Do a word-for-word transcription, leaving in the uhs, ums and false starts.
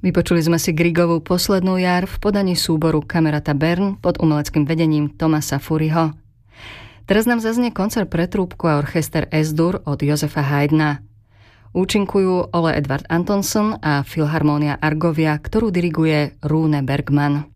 Vypočuli sme si Griegovú Poslednú jar v podaní súboru Kamerata Bern pod umeleckým vedením Thomasa Furyho. Teraz nám zaznie koncert pre trúbku a orchester S-dur od Josefa Haydna. Účinkujú Ole Edvard Antonsen a Filharmónia Argovia, ktorú diriguje Rune Bergman.